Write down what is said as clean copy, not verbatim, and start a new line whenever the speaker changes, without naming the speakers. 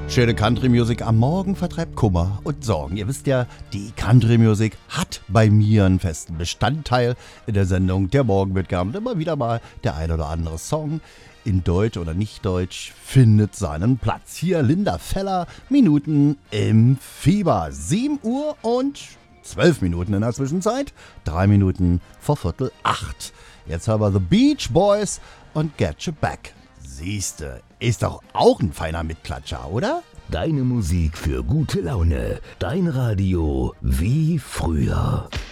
Schöne Country-Musik am Morgen vertreibt Kummer und Sorgen. Ihr wisst ja, die Country-Musik hat bei mir einen festen Bestandteil in der Sendung. Der Morgen wird gern immer wieder mal der ein oder andere Song in Deutsch oder nicht Deutsch findet seinen Platz. Hier Linda Feller, Minuten im Fieber. 7 Uhr und 12 Minuten in der Zwischenzeit. 3 Minuten vor 7:45. Jetzt haben wir The Beach Boys und Get You Back. Siehste, ist doch auch ein feiner Mitklatscher, oder?
Deine Musik für gute Laune. Dein Radio wie früher.